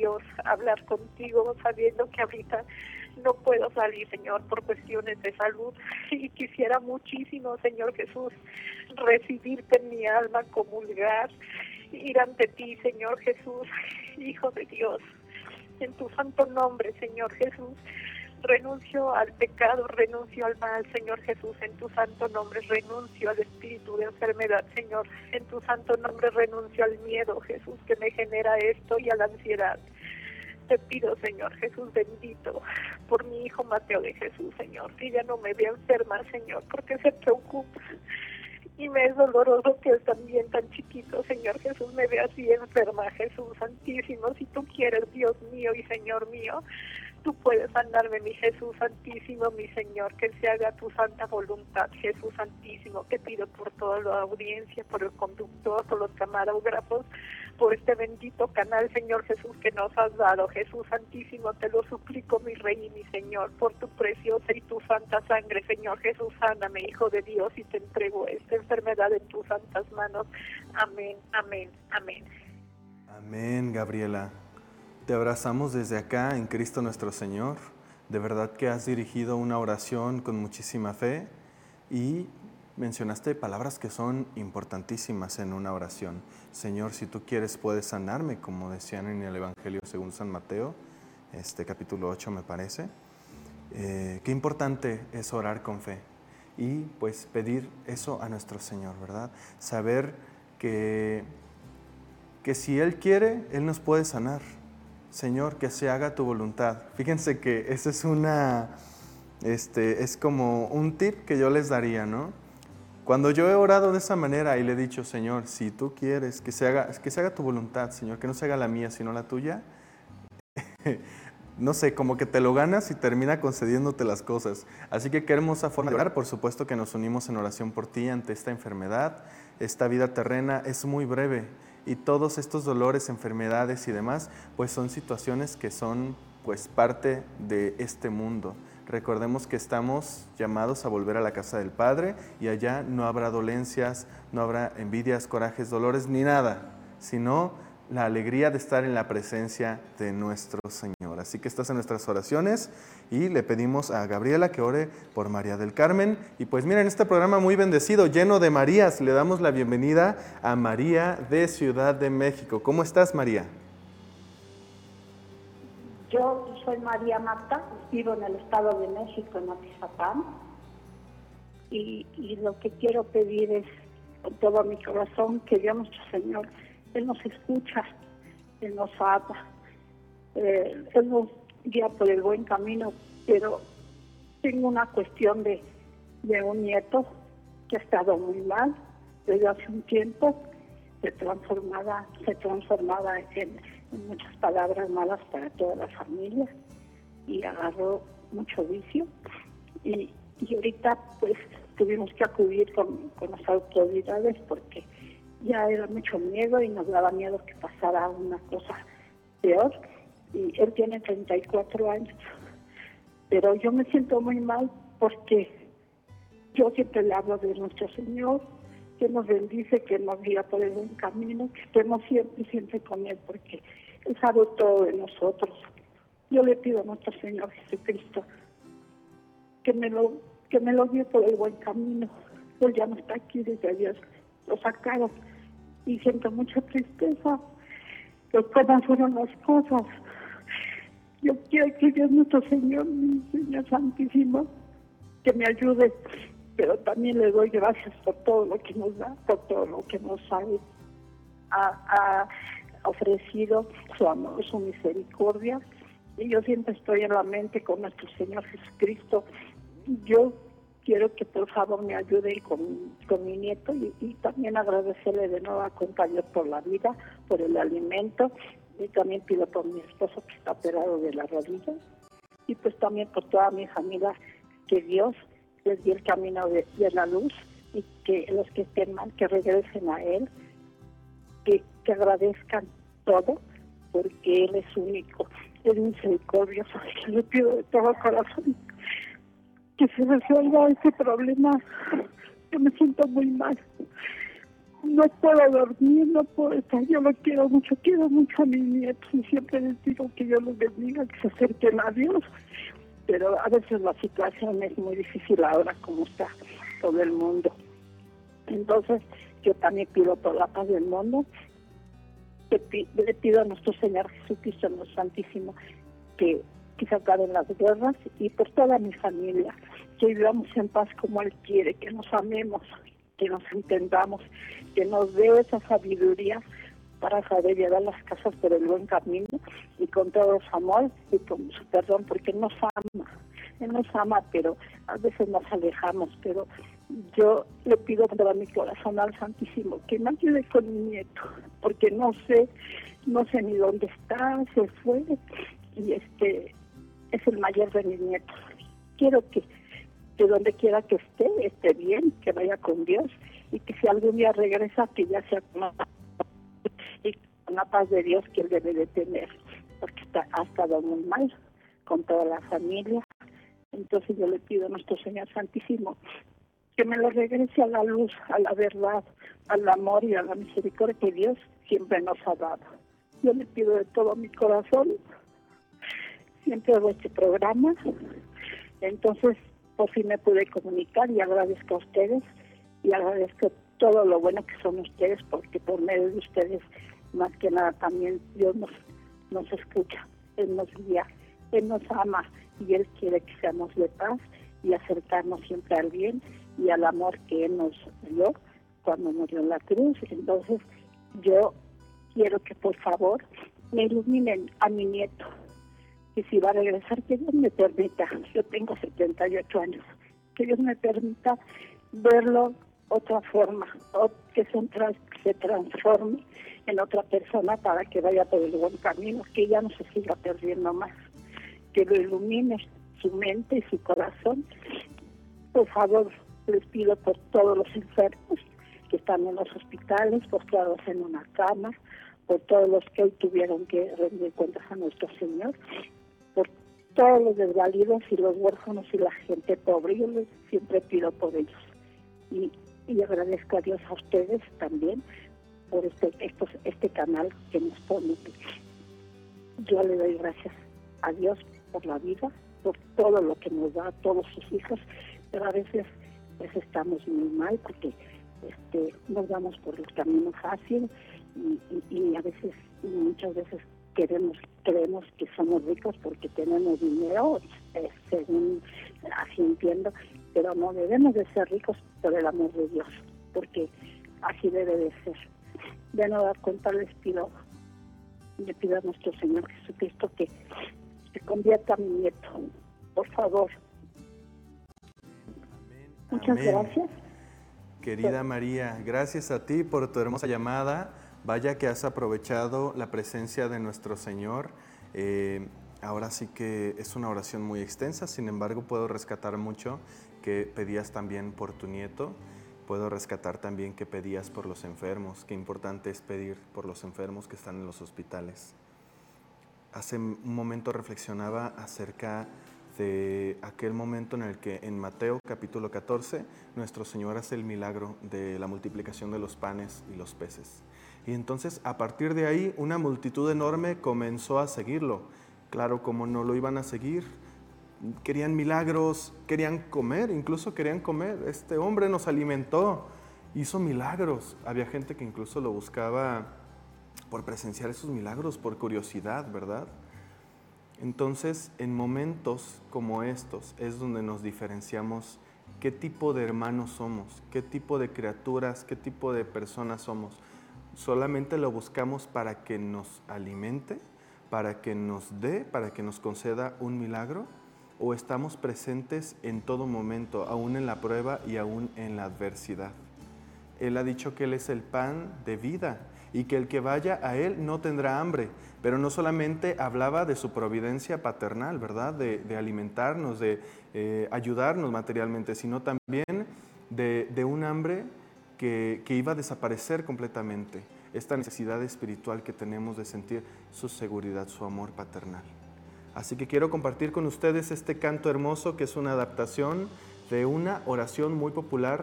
Dios, hablar contigo, sabiendo que ahorita no puedo salir, Señor, por cuestiones de salud, y quisiera muchísimo, Señor Jesús, recibirte en mi alma, comulgar, ir ante ti, Señor Jesús, Hijo de Dios, en tu santo nombre, Señor Jesús. Renuncio al pecado, renuncio al mal, Señor Jesús, en tu santo nombre. Renuncio al espíritu de enfermedad, Señor, en tu santo nombre. Renuncio al miedo, Jesús, que me genera esto, y a la ansiedad. Te pido, Señor Jesús bendito, por mi hijo Mateo de Jesús, Señor, que ya no me vea enferma, Señor, porque se preocupa. Y me es doloroso que él también, tan chiquito, Señor Jesús, me vea así enferma, Jesús Santísimo. Si tú quieres, Dios mío y Señor mío, tú puedes sanarme, mi Jesús Santísimo, mi Señor, que se haga tu santa voluntad, Jesús Santísimo. Te pido por toda la audiencia, por el conductor, por los camarógrafos, por este bendito canal, Señor Jesús, que nos has dado, Jesús Santísimo, te lo suplico, mi Rey y mi Señor, por tu preciosa y tu santa sangre, Señor Jesús, sáname, Hijo de Dios, y te entrego esta enfermedad en tus santas manos. Amén, amén, amén. Amén, Gabriela. Te abrazamos desde acá en Cristo nuestro Señor. De verdad que has dirigido una oración con muchísima fe y mencionaste palabras que son importantísimas en una oración. Señor, si tú quieres puedes sanarme, como decían en el Evangelio según San Mateo, capítulo 8 me parece. Qué importante es orar con fe y pues pedir eso a nuestro Señor, ¿verdad? Saber que si Él quiere, Él nos puede sanar. Señor, que se haga tu voluntad. Fíjense que esa es como un tip que yo les daría, ¿no? Cuando yo he orado de esa manera y le he dicho, Señor, si tú quieres que se haga tu voluntad, Señor, que no se haga la mía, sino la tuya, no sé, como que te lo ganas y termina concediéndote las cosas. Así que qué hermosa forma de orar. Por supuesto que nos unimos en oración por ti ante esta enfermedad. Esta vida terrena es muy breve y todos estos dolores, enfermedades y demás, pues son situaciones que son pues parte de este mundo. Recordemos que estamos llamados a volver a la casa del Padre y allá no habrá dolencias, no habrá envidias, corajes, dolores ni nada, sino la alegría de estar en la presencia de nuestro Señor. Así que estás en nuestras oraciones y le pedimos a Gabriela que ore por María del Carmen. Y pues miren, este programa muy bendecido, lleno de Marías, le damos la bienvenida a María de Ciudad de México. ¿Cómo estás, María? Yo soy María Marta, vivo en el Estado de México, en Atizapán, y lo que quiero pedir es, con todo mi corazón, que Dios nuestro Señor, Él nos escucha, Él nos ama, Él nos guía por el buen camino, pero tengo una cuestión de un nieto que ha estado muy mal desde hace un tiempo, se transformaba en muchas palabras malas para toda la familia y agarró mucho vicio y ahorita pues tuvimos que acudir con las autoridades porque ya era mucho miedo y nos daba miedo que pasara una cosa peor. Y él tiene 34 años, pero yo me siento muy mal porque yo siempre le hablo de nuestro Señor, que nos bendice, que nos guía por el buen camino, que estemos siempre con Él, porque Él sabe todo de nosotros. Yo le pido a nuestro Señor Jesucristo que me lo guíe por el buen camino. Él ya no está aquí, desde Dios lo sacaron, y siento mucha tristeza de cómo fueron las cosas. Yo quiero que Dios nuestro Señor, mi Señor Santísimo, que me ayude, pero también le doy gracias por todo lo que nos da, por todo lo que nos ha ofrecido, su amor, su misericordia. Y yo siempre estoy en la mente con nuestro Señor Jesucristo. Yo quiero que por favor me ayude con mi nieto y también agradecerle de nuevo a Dios por la vida, por el alimento, y también pido por mi esposo que está operado de la rodilla, y pues también por toda mi familia, que Dios les dé el camino de la luz, y que los que estén mal, que regresen a Él, que agradezcan todo, porque Él es único, es misericordioso. Le pido de todo corazón que se resuelva este problema. Yo me siento muy mal, no puedo dormir, no puedo estar. Yo lo quiero mucho a mis nietos y siempre les digo que Dios los bendiga, que se acerquen a Dios. Pero a veces la situación es muy difícil ahora como está todo el mundo. Entonces yo también pido por la paz del mundo, le pido a nuestro Señor Jesucristo, nuestro Santísimo, que se acaben las guerras y por toda mi familia, que vivamos en paz como Él quiere, que nos amemos, que nos entendamos, que nos dé esa sabiduría para saber llevar las casas por el buen camino y con todo su amor y con su perdón, porque Él nos ama, pero a veces nos alejamos, pero yo le pido con todo mi corazón al Santísimo que me ayude con mi nieto, porque no sé ni dónde está, se fue, y es el mayor de mis nietos. Quiero que donde quiera que esté bien, que vaya con Dios, y que si algún día regresa, que ya sea con la paz de Dios que él debe de tener, porque ha estado muy mal con toda la familia. Entonces yo le pido a nuestro Señor Santísimo que me lo regrese a la luz, a la verdad, al amor y a la misericordia que Dios siempre nos ha dado. Yo le pido de todo mi corazón, siempre hago este programa, entonces por fin me pude comunicar y agradezco a ustedes y agradezco todo lo bueno que son ustedes, porque por medio de ustedes más que nada también Dios nos escucha, Él nos guía, Él nos ama y Él quiere que seamos de paz y acercarnos siempre al bien y al amor que Él nos dio cuando murió en la cruz. Entonces yo quiero que por favor me iluminen a mi nieto, que si va a regresar, que Dios me permita, yo tengo 78 años, que Dios me permita verlo otra forma, o que se transforme en otra persona para que vaya por el buen camino, que ya no se siga perdiendo más, que lo ilumine su mente y su corazón. Por favor, les pido por todos los enfermos que están en los hospitales, postrados en una cama, por todos los que hoy tuvieron que rendir cuentas a nuestro Señor, por todos los desvalidos y los huérfanos y la gente pobre. Yo les siempre pido por ellos. Y agradezco a Dios a ustedes también por este canal que nos pone. Yo le doy gracias a Dios por la vida, por todo lo que nos da a todos sus hijos, pero a veces pues estamos muy mal porque nos vamos por el camino fácil y a veces, muchas veces creemos que somos ricos porque tenemos dinero, según así entiendo, pero no debemos de ser ricos por el amor de Dios, porque así debe de ser. De no dar cuenta le pido a nuestro Señor Jesucristo que convierta a mi nieto, por favor. Muchas gracias. Querida María, gracias a ti por tu hermosa llamada. Vaya que has aprovechado la presencia de nuestro Señor. Ahora sí que es una oración muy extensa, sin embargo puedo rescatar mucho que pedías también por tu nieto. Puedo rescatar también que pedías por los enfermos. Qué importante es pedir por los enfermos que están en los hospitales. Hace un momento reflexionaba acerca de aquel momento en el que en Mateo capítulo 14 nuestro Señor hace el milagro de la multiplicación de los panes y los peces. Y entonces a partir de ahí una multitud enorme comenzó a seguirlo. Claro, como no lo iban a seguir, querían milagros, querían comer, incluso querían comer. Este hombre nos alimentó, hizo milagros. Había gente que incluso lo buscaba por presenciar esos milagros, por curiosidad, ¿verdad? Entonces, en momentos como estos es donde nos diferenciamos qué tipo de hermanos somos, qué tipo de criaturas, qué tipo de personas somos. ¿Solamente lo buscamos para que nos alimente, para que nos dé, para que nos conceda un milagro? ¿O estamos presentes en todo momento, aún en la prueba y aún en la adversidad? Él ha dicho que Él es el pan de vida y que el que vaya a Él no tendrá hambre. Pero no solamente hablaba de su providencia paternal, ¿verdad? De alimentarnos, de ayudarnos materialmente, sino también de un hambre que iba a desaparecer completamente. Esta necesidad espiritual que tenemos de sentir su seguridad, su amor paternal. Así que quiero compartir con ustedes este canto hermoso que es una adaptación de una oración muy popular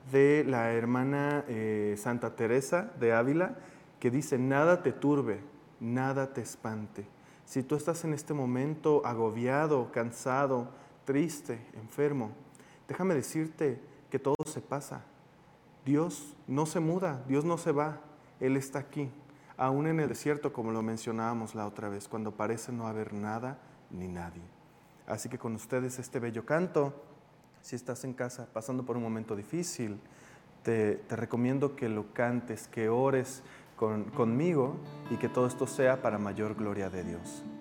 de la hermana Santa Teresa de Ávila, que dice: nada te turbe, nada te espante. Si tú estás en este momento agobiado, cansado, triste, enfermo, déjame decirte que todo se pasa. Dios no se muda, Dios no se va, Él está aquí, aún en el desierto, como lo mencionábamos la otra vez, cuando parece no haber nada ni nadie. Así que con ustedes este bello canto. Si estás en casa pasando por un momento difícil, te recomiendo que lo cantes, que ores conmigo, y que todo esto sea para mayor gloria de Dios.